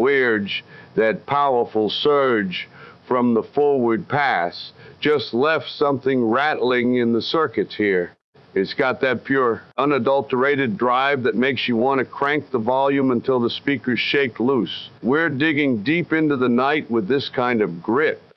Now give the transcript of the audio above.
Weird, that powerful surge from the forward pass just left something rattling in the circuits here. It's got that pure, unadulterated drive that makes you want to crank the volume until the speakers shake loose. We're digging deep into the night with this kind of grit.